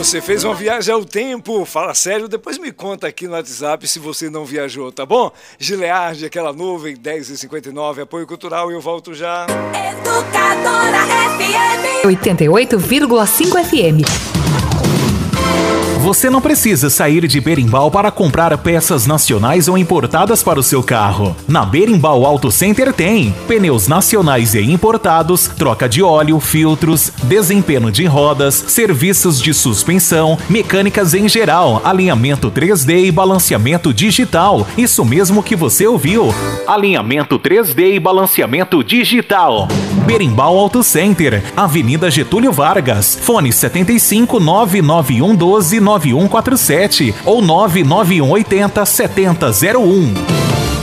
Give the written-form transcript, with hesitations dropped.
Você fez uma viagem ao tempo? Fala sério, depois me conta aqui no WhatsApp se você não viajou, tá bom? Gilead, aquela nuvem, 10h59, apoio cultural e eu volto já. Educadora FM 88,5 FM. Você não precisa sair de Berimbau para comprar peças nacionais ou importadas para o seu carro. Na Berimbau Auto Center tem pneus nacionais e importados, troca de óleo, filtros, desempenho de rodas, serviços de suspensão, mecânicas em geral, alinhamento 3D e balanceamento digital. Isso mesmo que você ouviu. Alinhamento 3D e balanceamento digital. Berimbau Auto Center, Avenida Getúlio Vargas, fone 75 99112 9147 ou 99180 7001.